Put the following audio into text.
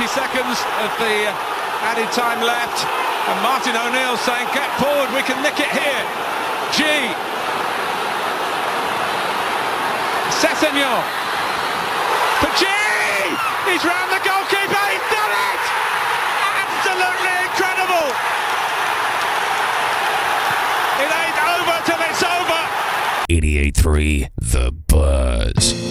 seconds of the added time left, and Martin O'Neill saying, get forward, we can nick it here. G. Sessegnon for G. He's round the goalkeeper, he's done it! Absolutely incredible! It ain't over till it's over! 88.3 The Buzz.